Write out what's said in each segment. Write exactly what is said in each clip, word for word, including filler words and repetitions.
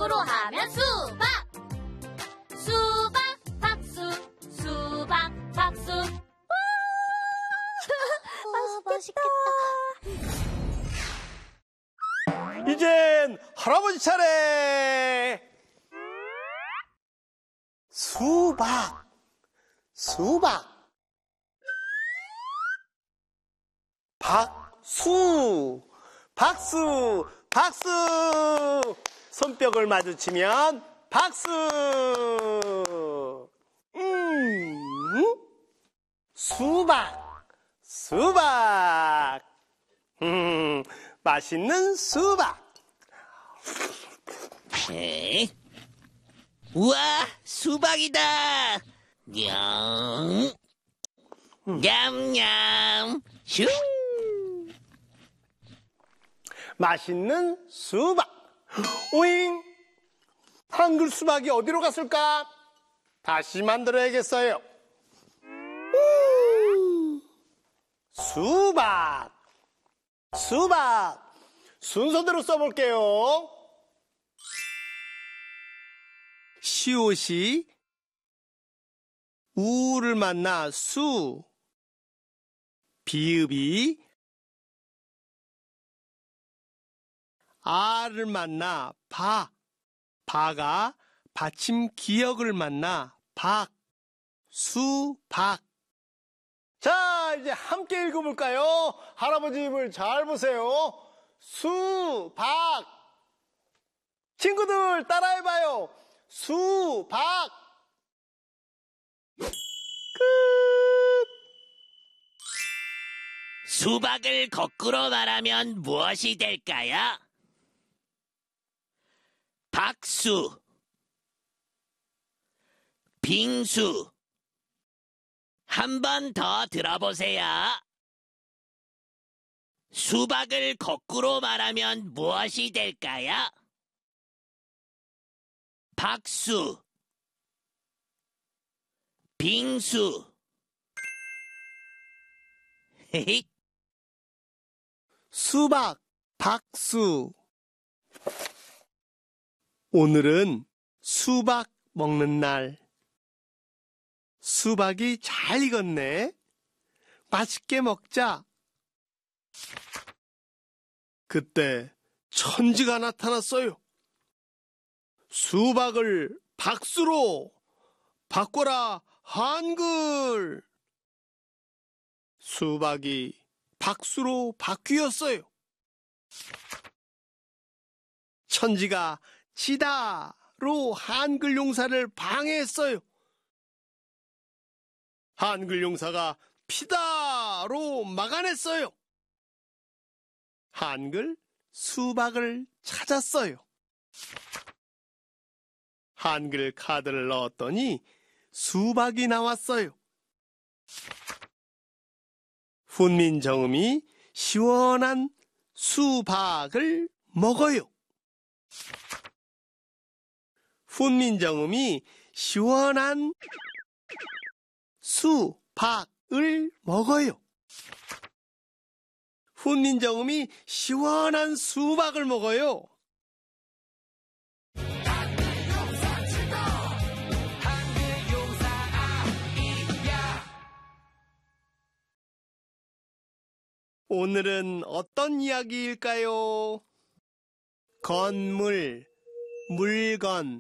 거꾸로 하면 수박. 수박 박수, 수박 박수. 와, 맛있겠다. 이젠 할아버지 차례. 수박, 수박. 박수, 박수, 박수. 손뼉을 마주치면 박수. 음, 수박, 수박. 음, 맛있는 수박. 에? 우와, 수박이다. 냠, 냠냠, 슝. 맛있는 수박. 오잉! 한글 수박이 어디로 갔을까? 다시 만들어야겠어요. 음, 수박, 수박. 순서대로 써볼게요. 시옷이 우를 만나 수, 비읍이 아를 만나 바, 바가 받침 기역을 만나 박, 수박. 자, 이제 함께 읽어볼까요? 할아버지 입을 잘 보세요. 수박. 친구들 따라해봐요. 수박. 끝. 수박을 거꾸로 말하면 무엇이 될까요? 박수, 빙수. 한 번 더 들어보세요. 수박을 거꾸로 말하면 무엇이 될까요? 박수, 빙수. 수박, 박수. 오늘은 수박 먹는 날. 수박이 잘 익었네. 맛있게 먹자. 그때 천지가 나타났어요. 수박을 박수로 바꿔라 한글. 수박이 박수로 바뀌었어요. 천지가 치다로 한글 용사를 방해했어요. 한글 용사가 피다로 막아냈어요. 한글 수박을 찾았어요. 한글 카드를 넣었더니 수박이 나왔어요. 훈민정음이 시원한 수박을 먹어요. 훈민정음이 시원한 수박을 먹어요. 훈민정음이 시원한 수박을 먹어요. 오늘은 어떤 이야기일까요? 건물, 물건.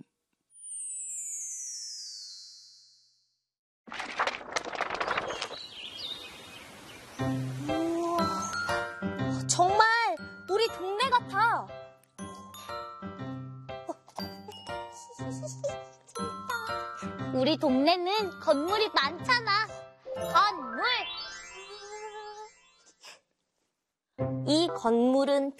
우와, 정말 우리 동네 같아. 우리 동네는 건물이 많잖아. 건물. 이 건물은